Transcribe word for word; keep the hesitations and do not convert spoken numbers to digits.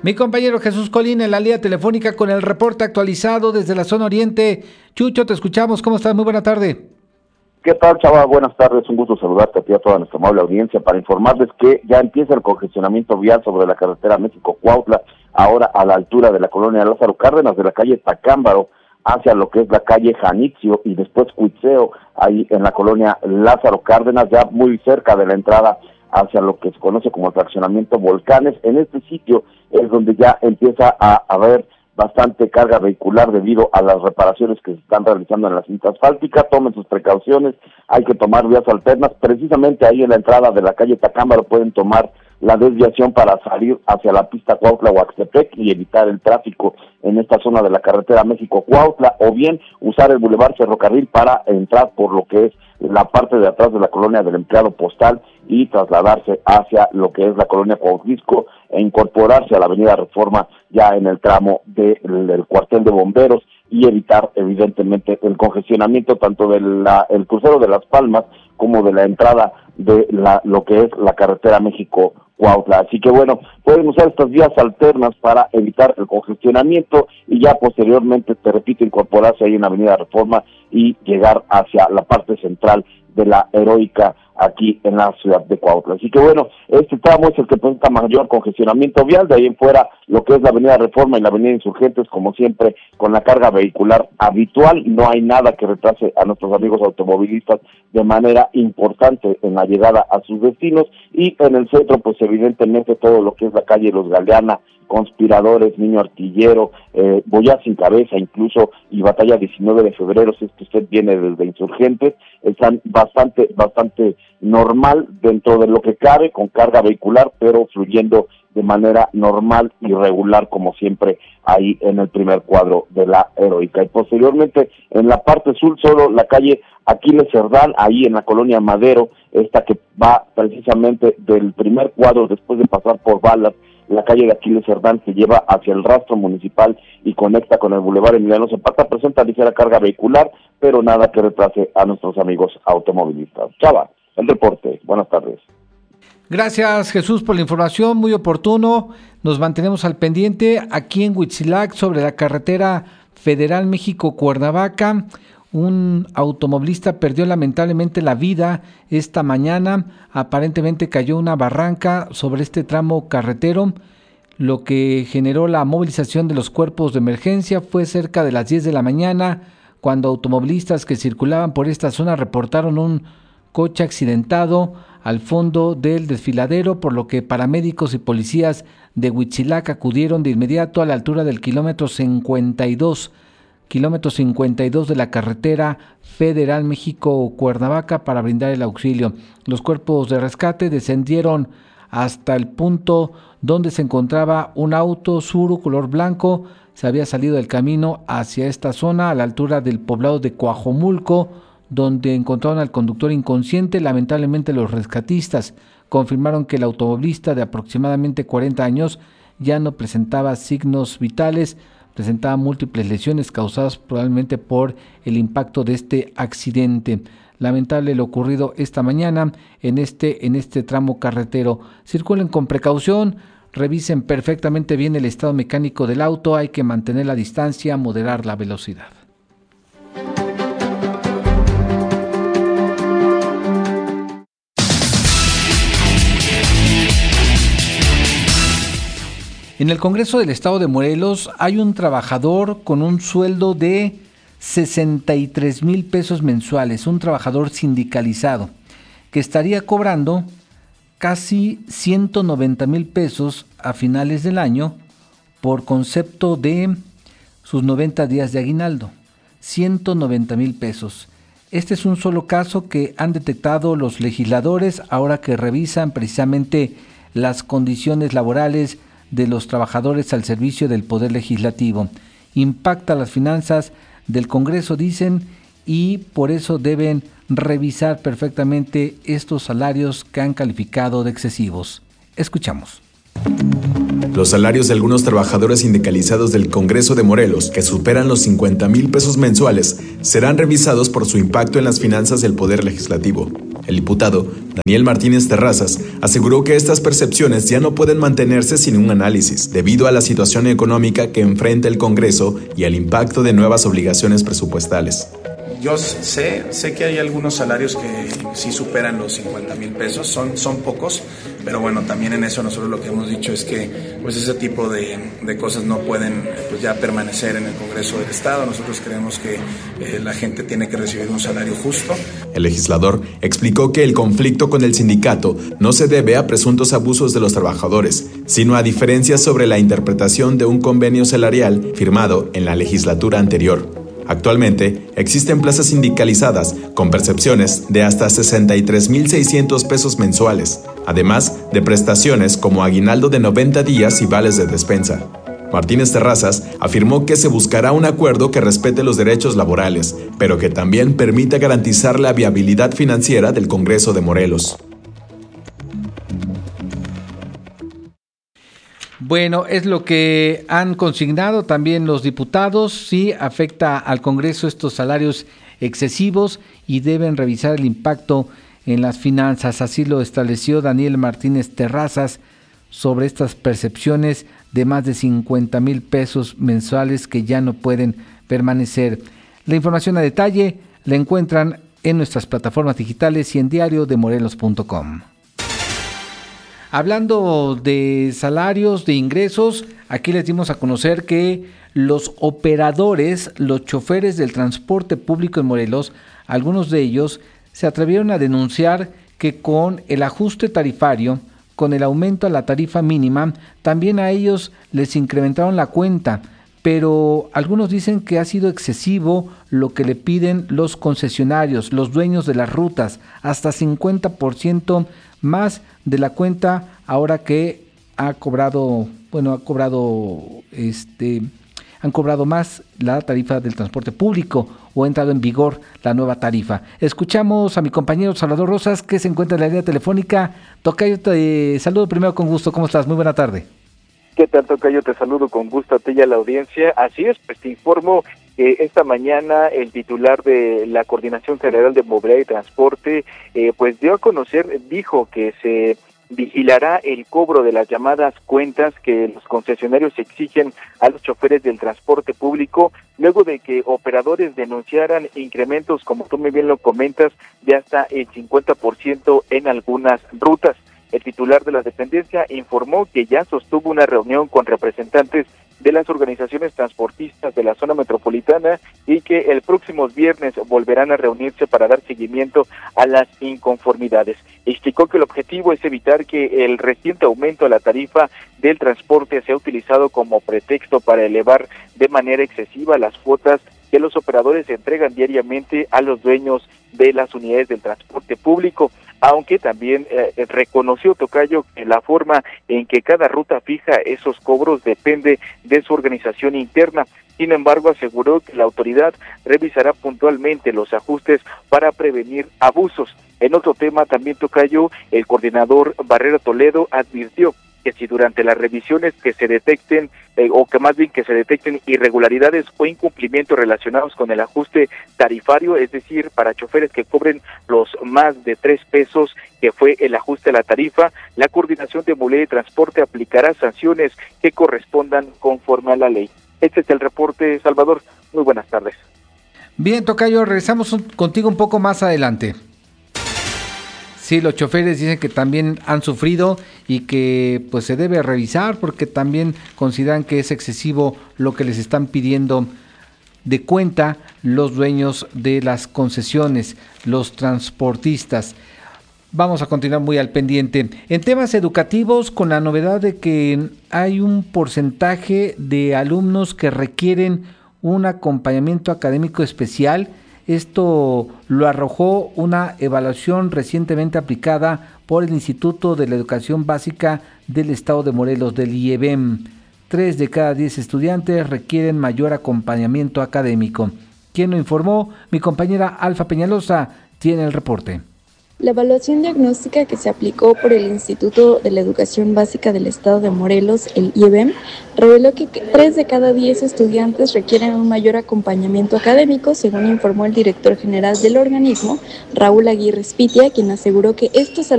Mi compañero Jesús Colín en la línea telefónica con el reporte actualizado desde la zona oriente. Chucho, te escuchamos. ¿Cómo estás? Muy buena tarde. ¿Qué tal, Chava? Buenas tardes. Un gusto saludarte a ti y a toda nuestra amable audiencia para informarles que ya empieza el congestionamiento vial sobre la carretera México-Cuautla, ahora a la altura de la colonia Lázaro Cárdenas, de la calle Tacámbaro hacia lo que es la calle Janitzio y después Cuitzeo, ahí en la colonia Lázaro Cárdenas, ya muy cerca de la entrada hacia lo que se conoce como el fraccionamiento Volcanes. En este sitio es donde ya empieza a haber bastante carga vehicular debido a las reparaciones que se están realizando en la cinta asfáltica. Tomen sus precauciones, hay que tomar vías alternas. Precisamente ahí en la entrada de la calle Tacámbaro pueden tomar la desviación para salir hacia la pista Cuautla-Huaxtepec y evitar el tráfico en esta zona de la carretera México-Cuautla, o bien usar el bulevar Ferrocarril para entrar por lo que es la parte de atrás de la colonia del Empleado Postal y trasladarse hacia lo que es la colonia Cuautlisco e incorporarse a la avenida Reforma ya en el tramo de, del cuartel de bomberos y evitar evidentemente el congestionamiento tanto del el crucero de Las Palmas como de la entrada de la, lo que es la carretera México-Cuautla. Así que bueno, pueden usar estas vías alternas para evitar el congestionamiento y ya posteriormente, te repito, incorporarse ahí en la avenida Reforma y llegar hacia la parte central de la Heroica aquí en la ciudad de Cuautla. Así que bueno, este tramo es el que presenta mayor congestionamiento vial. De ahí en fuera lo que es la avenida Reforma y la avenida Insurgentes, como siempre, con la carga vehicular habitual. No hay nada que retrase a nuestros amigos automovilistas de manera importante en la llegada a sus destinos. Y en el centro, pues evidentemente todo lo que es la calle Los Galeana, Conspiradores, Niño Artillero, eh, Boyá Sin Cabeza incluso, y Batalla diecinueve de febrero, si es que usted viene desde Insurgentes, están bastante, bastante normal dentro de lo que cabe, con carga vehicular, pero fluyendo de manera normal y regular, como siempre, ahí en el primer cuadro de la Heroica. Y posteriormente, en la parte sur, solo la calle Aquiles Cerdán, ahí en la colonia Madero, esta que va precisamente del primer cuadro, después de pasar por Balas, la calle de Aquiles Cerdán se lleva hacia el rastro municipal y conecta con el bulevar Emiliano Zapata. Presenta ligera carga vehicular, pero nada que retrase a nuestros amigos automovilistas. Chava, el reporte. Buenas tardes. Gracias, Jesús, por la información, muy oportuno. Nos mantenemos al pendiente aquí en Huitzilac sobre la carretera Federal México-Cuernavaca. Un automovilista perdió lamentablemente la vida esta mañana. Aparentemente cayó una barranca sobre este tramo carretero, lo que generó la movilización de los cuerpos de emergencia. Fue cerca de las diez de la mañana cuando automovilistas que circulaban por esta zona reportaron un coche accidentado al fondo del desfiladero, por lo que paramédicos y policías de Huitzilac acudieron de inmediato a la altura del kilómetro cincuenta y dos, kilómetro cincuenta y dos de la carretera Federal México-Cuernavaca para brindar el auxilio. Los cuerpos de rescate descendieron hasta el punto donde se encontraba un auto Tsuru color blanco. Se había salido del camino hacia esta zona a la altura del poblado de Coajomulco, donde encontraron al conductor inconsciente. Lamentablemente los rescatistas confirmaron que el automovilista de aproximadamente cuarenta años ya no presentaba signos vitales, presentaba múltiples lesiones causadas probablemente por el impacto de este accidente. Lamentable lo ocurrido esta mañana en este, en este tramo carretero. Circulen con precaución, revisen perfectamente bien el estado mecánico del auto, hay que mantener la distancia, moderar la velocidad. En el Congreso del Estado de Morelos hay un trabajador con un sueldo de sesenta y tres mil pesos mensuales, un trabajador sindicalizado, que estaría cobrando casi ciento noventa mil pesos a finales del año por concepto de sus noventa días de aguinaldo, ciento noventa mil pesos. Este es un solo caso que han detectado los legisladores ahora que revisan precisamente las condiciones laborales de los trabajadores al servicio del Poder Legislativo. Impacta las finanzas del Congreso, dicen, y por eso deben revisar perfectamente estos salarios que han calificado de excesivos. Escuchamos. Los salarios de algunos trabajadores sindicalizados del Congreso de Morelos, que superan los cincuenta mil pesos mensuales, serán revisados por su impacto en las finanzas del Poder Legislativo. El diputado Daniel Martínez Terrazas aseguró que estas percepciones ya no pueden mantenerse sin un análisis, debido a la situación económica que enfrenta el Congreso y al impacto de nuevas obligaciones presupuestales. Yo sé, sé que hay algunos salarios que sí superan los cincuenta mil pesos, son, son pocos, pero bueno, también en eso nosotros lo que hemos dicho es que pues ese tipo de, de cosas no pueden pues ya permanecer en el Congreso del Estado. Nosotros creemos que eh, la gente tiene que recibir un salario justo. El legislador explicó que el conflicto con el sindicato no se debe a presuntos abusos de los trabajadores, sino a diferencias sobre la interpretación de un convenio salarial firmado en la legislatura anterior. Actualmente, existen plazas sindicalizadas con percepciones de hasta sesenta y tres mil seiscientos pesos mensuales, además de prestaciones como aguinaldo de noventa días y vales de despensa. Martínez Terrazas afirmó que se buscará un acuerdo que respete los derechos laborales, pero que también permita garantizar la viabilidad financiera del Congreso de Morelos. Bueno, es lo que han consignado también los diputados. Sí afecta al Congreso estos salarios excesivos y deben revisar el impacto en las finanzas. Así lo estableció Daniel Martínez Terrazas sobre estas percepciones de más de cincuenta mil pesos mensuales que ya no pueden permanecer. La información a detalle la encuentran en nuestras plataformas digitales y en diario de morelos punto com. Hablando de salarios, de ingresos, aquí les dimos a conocer que los operadores, los choferes del transporte público en Morelos, algunos de ellos se atrevieron a denunciar que con el ajuste tarifario, con el aumento a la tarifa mínima, también a ellos les incrementaron la cuenta, pero algunos dicen que ha sido excesivo lo que le piden los concesionarios, los dueños de las rutas, hasta cincuenta por ciento más de la cuenta ahora que ha cobrado, bueno, ha cobrado, este, han cobrado más la tarifa del transporte público o ha entrado en vigor la nueva tarifa. Escuchamos a mi compañero Salvador Rosas, que se encuentra en la línea telefónica. Tocayo, te saludo primero con gusto. ¿Cómo estás? Muy buena tarde. ¿Qué tal, Tocayo? Te saludo con gusto a ti y a la audiencia. Así es, pues te informo que esta mañana el titular de la Coordinación Federal de Movilidad y Transporte, eh, pues dio a conocer, dijo que se vigilará el cobro de las llamadas cuentas que los concesionarios exigen a los choferes del transporte público, luego de que operadores denunciaran incrementos, como tú muy bien lo comentas, de hasta el cincuenta por ciento en algunas rutas. El titular de la dependencia informó que ya sostuvo una reunión con representantes de las organizaciones transportistas de la zona metropolitana y que el próximo viernes volverán a reunirse para dar seguimiento a las inconformidades. Explicó que el objetivo es evitar que el reciente aumento a la tarifa del transporte sea utilizado como pretexto para elevar de manera excesiva las cuotas que los operadores entregan diariamente a los dueños de las unidades del transporte público, aunque también eh, reconoció, Tocayo, que la forma en que cada ruta fija esos cobros depende de su organización interna. Sin embargo, aseguró que la autoridad revisará puntualmente los ajustes para prevenir abusos. En otro tema también, Tocayo, el coordinador Barrera Toledo advirtió que si durante las revisiones que se detecten, eh, o que más bien que se detecten irregularidades o incumplimientos relacionados con el ajuste tarifario, es decir, para choferes que cobren los más de tres pesos, que fue el ajuste a la tarifa, la Coordinación de Movilidad y Transporte aplicará sanciones que correspondan conforme a la ley. Este es el reporte, Salvador. Muy buenas tardes. Bien, Tocayo, regresamos un, contigo un poco más adelante. Sí, los choferes dicen que también han sufrido y que pues se debe revisar porque también consideran que es excesivo lo que les están pidiendo de cuenta los dueños de las concesiones, los transportistas. Vamos a continuar muy al pendiente. En temas educativos, con la novedad de que hay un porcentaje de alumnos que requieren un acompañamiento académico especial. Esto lo arrojó una evaluación recientemente aplicada por el Instituto de la Educación Básica del Estado de Morelos, del I E B E M. Tres de cada diez estudiantes requieren mayor acompañamiento académico. ¿Quién lo informó? Mi compañera Alfa Peñalosa tiene el reporte. La evaluación diagnóstica que se aplicó por el Instituto de la Educación Básica del Estado de Morelos, el I E B E M, reveló que tres de cada diez estudiantes requieren un mayor acompañamiento académico, según informó el director general del organismo, Raúl Aguirre Spitia, quien aseguró que estos